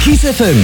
Kiss FM.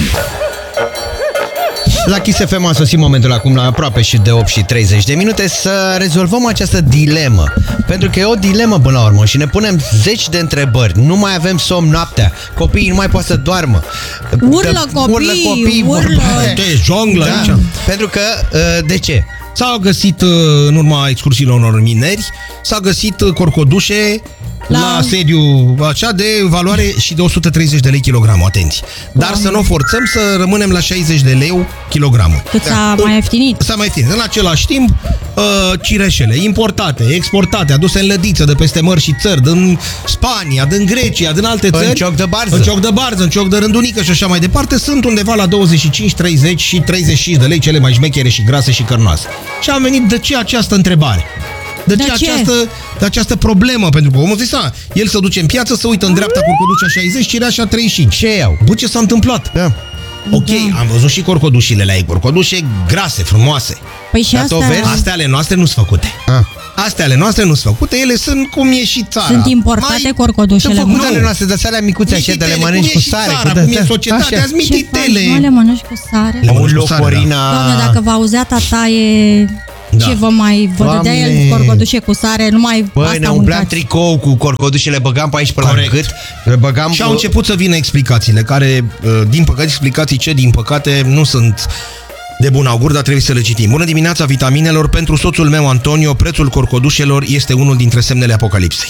La Kiss FM a sosit momentul acum, la aproape și de 8 și 30 de minute, să rezolvăm această dilemă. Pentru că e o dilemă până la urmă și ne punem zeci de întrebări. Nu mai avem somn noaptea, copiii nu mai pot să doarmă. Urlă copii. E jonglă aici. Pentru că, de ce? S-au găsit, în urma excursiilor unor mineri, s-a găsit corcodușe la sediu așa de valoare și de 130 de lei kilogramul, atenți. Dar să nu o forțăm să rămânem la 60 de lei kilogramul. Cât s-a mai ieftinit. S-a mai ieftinit. În același timp, cireșele importate, exportate, aduse în lădiță de peste mări și țări, din Spania, din Grecia, din alte țări. În cioc de barză. În cioc de barză, în cioc de rândunică și așa mai departe, sunt undeva la 25, 30 și 35 de lei, cele mai șmechere și grase și cărnoase. Și am venit, de ce această întrebare? De această problemă, pentru că omul zice, el se duce în piață, se uită în dreapta corcodușa 60, cireașa 35. Ce iau? Bă, ce s-a întâmplat? Da. Ok, am văzut și corcodușile la ei, corcodușe grase, frumoase. Păi și astea ale noastre nu sunt făcute. Astea ale noastre nu sunt făcute, ele sunt cum e și țara. Sunt importate corcodușele. Sunt făcute ale noastre, dar alea micuțe așa, de le mănânci cu sare. Cum e societatea, azi mititele. Ce faci, le mănânci cu sare? Doamne, dacă vă auzea tata ce vă mai dădea el corcodușe cu sare, numai Băi, ne umpleam tricou cu corcodușele, băgam pe aici pe la gât. Și au început să vină explicațiile, care, din păcate, nu sunt de bun augur, dar trebuie să le citim. Bună dimineața, vitaminelor. Pentru soțul meu, Antonio, prețul corcodușelor este unul dintre semnele apocalipsei.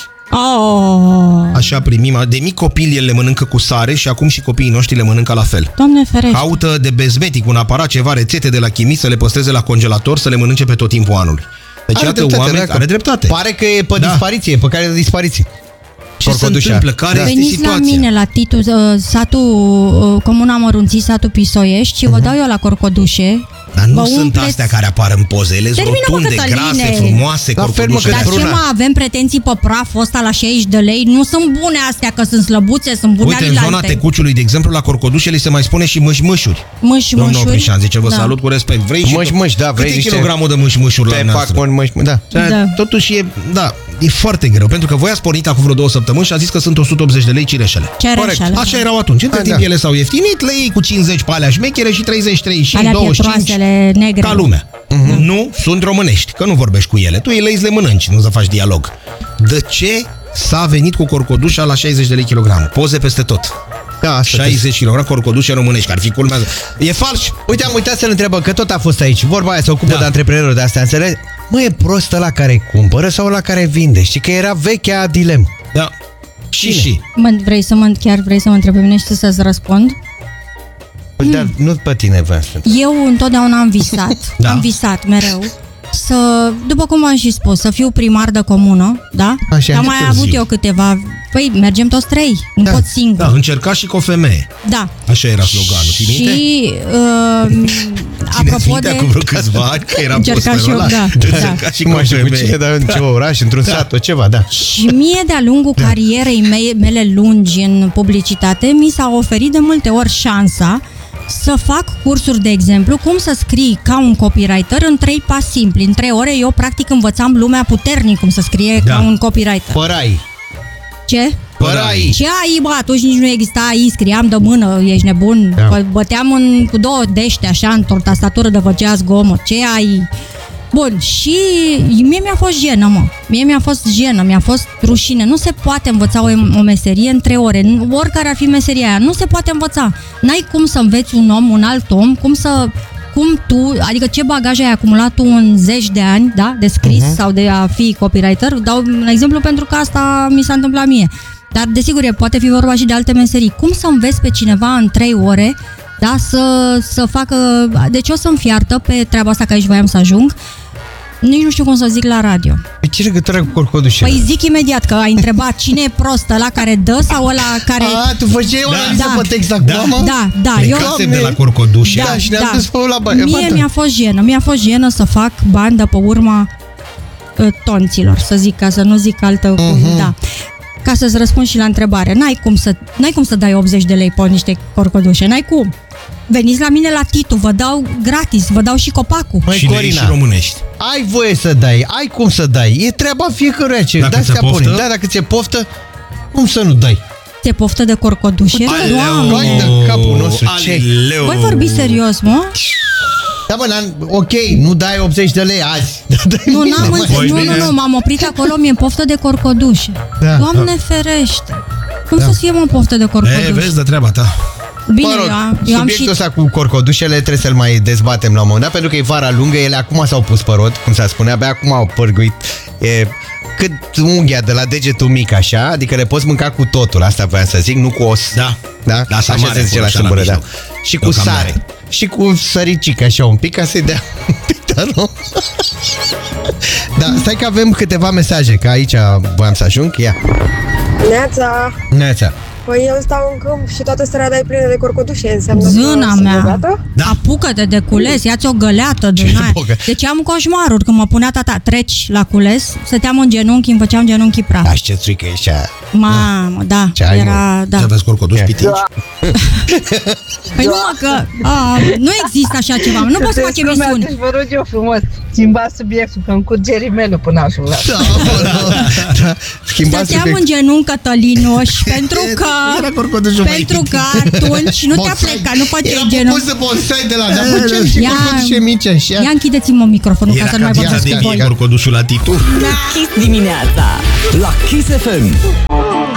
Așa primim. De mic copil el le mănâncă cu sare și acum și copiii noștri le mănâncă la fel. Doamne ferește. Caută de bezmetic un aparat, ceva rețete de la chimii, să le păstreze la congelator, să le mănânce pe tot timpul anului. Deci are dreptate. Pare că e pe dispariție, pe care de dispariție. Ce se întâmplă? Care este veniți situația? La mine, la Titu, satul, Comuna Mărunții, satul Pisoiești, și vă dau eu la corcodușe. Dar nu sunt astea care apar în poze, ele sunt rotunde, grase, frumoase, corcodușe. Dar ce avem pretenții pe praful ăsta la 60 de lei? Nu sunt bune astea, că sunt slăbuțe, sunt bune. Uite, în zona Tecuciului, de exemplu, la corcodușele se mai spune și mâșmâșuri. Mâșmâșuri. Domnul Oprișan zice, vă salut cu respect. Vrei și mâșmâși, da, vrei niște kilogramul de mâșmâșuri la noastră? Da. Totuși e foarte greu, pentru că voi ați pornit acum vreo 2 săptămâni și a zis că sunt 180 de lei cireșele. Corect. Așa erau atunci. Între timp ele s-au ieftinit, le iei cu 50 pe alea șmechere și 30, 35, 25 negre. ca lumea. Nu sunt românești, că nu vorbești cu ele. Tu îi le mănânci, nu să faci dialog. De ce s-a venit cu corcodușa la 60 de lei kilogramul? Poze peste tot. 60 kg corcodușe românești, că ar fi culmea. E fals. Uite, am uitat să-l întrebă, că tot a fost aici. Vorba aia, se ocupă de antreprenori de astea, înțeleg? Mă, e prost ăla care cumpără sau ăla care vinde? Știi că era vechea dilemă. Da. Și. Vrei să mă întrebi pe mine și să-ți răspund? Dar nu pe tine vreau să... Eu întotdeauna am visat, am visat mereu după cum am și spus, să fiu primar de comună, da? Așa, am mai avut eu câteva. Păi, mergem toți 3, nu pot singur. Da, încerca și cu o femeie. Da. Așa era sloganul, ții minte? Și apropo de... acum vreo câțiva ani, că eram posterul ăla. Încerca și cu o femeie. Dar în ce oraș, într-un sat, ceva, da. Și mie, de-a lungul carierei mele lungi în publicitate, mi s-a oferit de multe ori șansa să fac cursuri, de exemplu, cum să scrii ca un copywriter în 3 pași simpli. În 3 ore eu practic învățam lumea puternic cum să scrie ca un copywriter. Părai. Ce? Părai. Ce AI, bă, atunci nici nu exista AI, scriam de mână, ești nebun. Băteam cu 2 dește așa într-o tastatură de făcea zgomot. Ce AI? Bun, și mie mi-a fost jenă, mă. Mie mi-a fost jenă, mi-a fost rușine. Nu se poate învăța o meserie în 3 ore. Oricare ar fi meseria aia, nu se poate învăța. N-ai cum să înveți un alt om, cum tu, adică ce bagaj ai acumulat tu în 10 de ani, da, de scris sau de a fi copywriter. Dau un exemplu pentru că asta mi s-a întâmplat mie. Dar desigur, poate fi vorba și de alte meserii. Cum să înveți pe cineva în 3 ore, da, să facă... Deci o să-mi fiartă pe treaba asta, că aici voiam să ajung. Nici nu știu cum să zic la radio. Pe ce legătură cu corcodușele? Păi zic imediat, că ai întrebat cine e prost, ăla care dă sau ăla care... Tu făceai o analiză pe text acum? Da. Plecasem de la corcodușe. Și ne-am dus pe la baie. Mie mi-a fost jenă să fac bani de pe urma tonților, să zic, ca să nu zic altă da. Ca să-ți răspund și la întrebare, n-ai cum să dai 80 de lei pe niște corcodușe, n-ai cum. Veniți la mine la Titu, vă dau gratis, vă dau și copacul. Și Corina, și românești. Ai voie să dai, ai cum să dai. E treaba fiecăruia ce dacă ți-e poftă. Da, dacă ți-e poftă, cum să nu dai? Ți-e poftă de corcodușe? Doamne, de capul nostru. Alileu. Voi vorbi serios, mă? Da, bă, ok, nu dai 80 de lei azi. Nu, nu, m-am oprit acolo, mi-e poftă de corcodușe. Da. Doamne ferește! Cum să fie, mă, poftă de corcodușe? Vezi de treaba ta. Bine, Mă rog, eu am subiectul și... ăsta cu corcodușele trebuie să-l mai dezbatem la un moment dat, pentru că e vara lungă, ele acum s-au pus pe rot, cum s-a spune, abia acum au pârguit. E cât unghia de la degetul mic, așa, adică le poți mânca cu totul, asta voiam să zic, nu cu os. Da. Da? La Așa samare, se zice la așa, sâmbure, la da. mijloc. Și cu sare. Și cu săricică, așa, un pic, ca să-i dea un pic de arom. Da, stai că avem câteva mesaje, că aici voiam să ajung. Ia. Neața! Neața. Păi eu stau în câmp și toată strada e plină de corcodușe, înseamnă Zâna că sunt mea, bogată? Da. apucă-te de cules, ia-ți o găleată din Ce aia. bogă? Deci am coșmaruri, când mă punea tata, treci la cules, stăteam în genunchi, îmi făceam genunchii praf. Da, și ce țuică ești aia. Mamă, da, Ce ai, era, da. Ce aveți corcoduși pitici? Păi nu, mă, că nu există așa ceva, nu poți să faci emisiuni. Deci vă rog eu frumos, schimbați subiectul, că îmi curge rimelul până ajung. Da, da. Schimbați Stăteam subiect. în genunchi, Cătălinuș, pentru că atunci nu te-a plecat, nu făceai Era genunchi. pus de bonsai de la, dar făceam și corcodușe mici așa. Ia închideți-mă microfonul ca să nu mai vorbesc cu voi. Corcodușul la titu. Kiss dimineața la Kiss FM.